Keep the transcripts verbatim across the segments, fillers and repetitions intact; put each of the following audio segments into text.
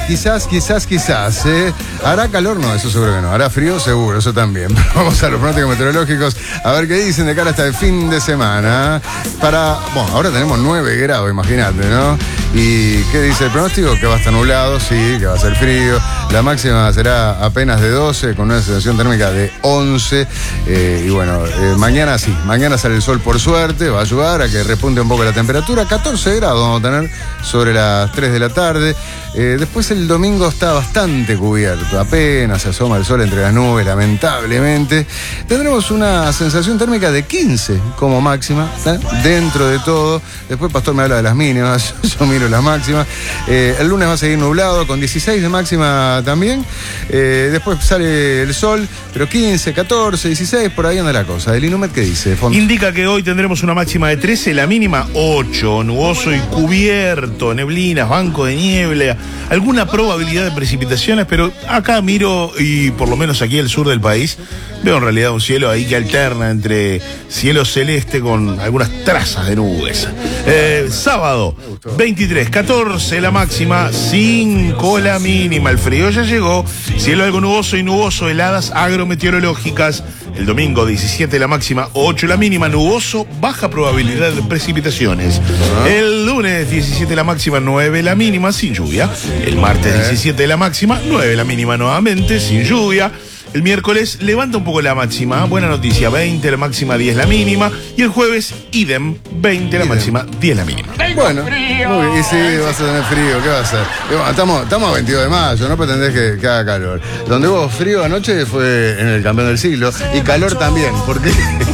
quizás, quizás, quizás. ¿eh? ¿Hará calor? No, eso seguro que no. ¿Hará frío? Seguro, eso también. Vamos a los pronósticos meteorológicos a ver qué dicen de cara hasta el fin de semana. Para, bueno, ahora tenemos nueve grados, imagínate, ¿no? ¿Y qué dice el pronóstico? Que va a estar nublado, sí, que va a ser frío. La máxima será apenas de doce, con una sensación térmica de once. Eh, y bueno, eh, mañana sí, mañana sale el sol por suerte, va a ayudar a que repunte un poco la temperatura. catorce grados vamos a tener sobre las tres de la tarde. Eh, después el domingo está bastante cubierto, apenas se asoma el sol entre las nubes, lamentablemente. Tendremos una sensación térmica de quince como máxima, ¿eh? Dentro de todo. Después Pastor me habla de las mínimas, yo miro las máximas. Eh, el lunes va a seguir nublado, con dieciséis de máxima también. Eh, después sale el sol, pero quince, catorce, dieciséis, por ahí anda la cosa. ¿El Inumet qué dice, Font? Indica que hoy tendremos una máxima de trece, la mínima ocho, nuboso y cubierto, neblinas, banco de niebla, alguna probabilidad de precipitaciones, pero acá miro, y por lo menos aquí al sur del país, veo en realidad un cielo ahí que alterna entre cielo celeste con algunas trazas de nubes. Eh, sábado, veintitrés, catorce la máxima, cinco la mínima. El frío ya llegó, cielo algo nuboso y nuboso, heladas agrometeorológicas. El domingo, diecisiete la máxima, ocho la mínima, nuboso, baja probabilidad de precipitaciones. El lunes, diecisiete la máxima, nueve la mínima, sin lluvia. El martes, diecisiete la máxima, nueve la mínima nuevamente, sin lluvia. El miércoles levanta un poco la máxima, buena noticia, veinte la máxima, diez la mínima. Y el jueves, idem, veinte la máxima, diez la mínima. Bueno, muy bien, y sí, vas a tener frío, ¿qué va a hacer? Y bueno, estamos, estamos a veintidós de mayo, no pretendés que, que haga calor. Donde hubo frío anoche fue en el campeón del siglo, y calor también, porque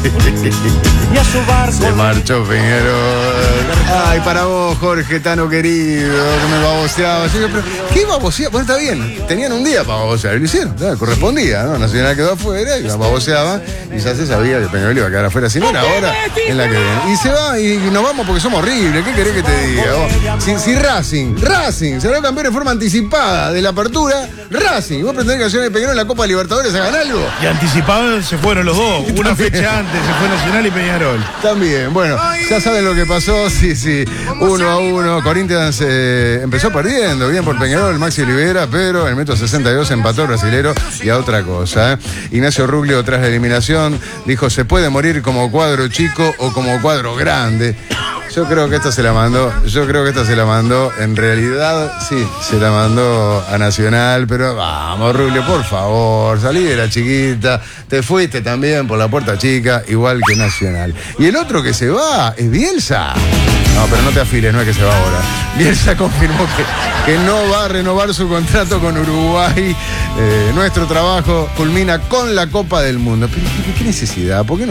se marchó Peñarol. Ay, para vos, Jorge, Tano querido, que me baboseaba. Yo, pero, ¿qué baboseaba? Bueno, está bien, tenían un día para babosear, y lo hicieron, ¿no? Correspondía, ¿no? Nacional quedó afuera y la baboseaba, y ya se sabía que Peñarol iba a quedar afuera, si no era ahora en la que viene. Y se va, y nos vamos porque somos horribles, ¿qué querés que te diga? Vos? Si, si Racing, Racing, se lo campeón en forma anticipada de la apertura, Racing, ¿vos pretendés que Nacional y Peñarol en la Copa Libertadores hagan algo? Y anticipados se fueron los dos, una fecha antes se fue Nacional y Peñarol. También, bueno, ya saben lo que pasó, sí, sí, uno a uno, Corinthians eh, empezó perdiendo, bien por Peñarol, Maxi Olivera, pero en el minuto sesenta y dos empató el brasilero y a otra cosa. ¿eh? Ignacio Ruglio, tras la eliminación, dijo, se puede morir como cuadro chico o como cuadro grande. Yo creo que esta se la mandó, yo creo que esta se la mandó, en realidad, sí, se la mandó a Nacional, pero vamos, Ruglio, por favor, salí de la chiquita, te fuiste también por la puerta chica, igual que Nacional. Y el otro que se va es Bielsa. No, pero no te afiles, no es que se va ahora. Bielsa confirmó que, que no va a renovar su contrato con Uruguay. Eh, nuestro trabajo culmina con la Copa del Mundo. Pero, ¿qué necesidad? ¿Por qué no?